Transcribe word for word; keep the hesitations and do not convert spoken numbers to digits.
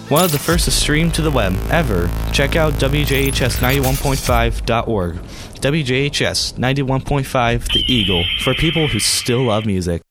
one of the first to stream to the web ever. Check out W J H S ninety-one point five dot org. W J H S ninety-one point five The Eagle, for people who still love music.